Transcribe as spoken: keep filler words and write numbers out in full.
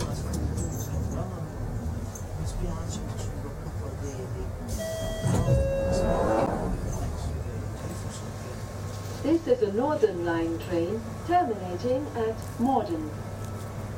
This is a Northern Line train terminating at Morden.